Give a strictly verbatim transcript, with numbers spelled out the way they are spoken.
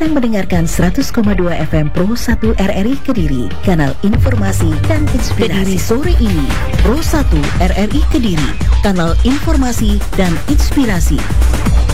sedang mendengarkan seratus koma dua F M Pro satu R R I Kediri, kanal informasi dan inspirasi. Kediri sore ini, Pro satu R R I Kediri, kanal informasi dan inspirasi.